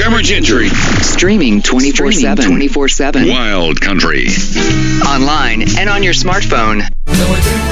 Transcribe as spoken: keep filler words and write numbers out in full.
Cameron Gentry. Streaming twenty-four seven. twenty-four seven. Wild Country. Online and on your smartphone.